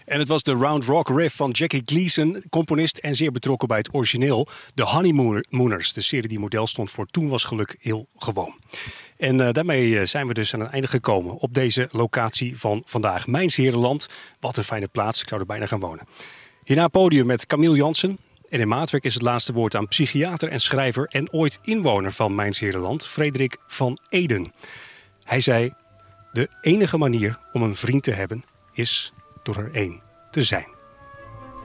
En het was de Round Rock Riff van Jackie Gleason, componist en zeer betrokken bij het origineel. De Honeymooners, de serie die model stond voor Toen was geluk heel gewoon. En daarmee zijn we dus aan het einde gekomen op deze locatie van vandaag. Mijnsheerenland, wat een fijne plaats, ik zou er bijna gaan wonen. Hierna podium met Camille Jansen. En in maatwerk is het laatste woord aan psychiater en schrijver en ooit inwoner van Mijnsheerenland, Frederik van Eden. Hij zei: de enige manier om een vriend te hebben is door er één te zijn.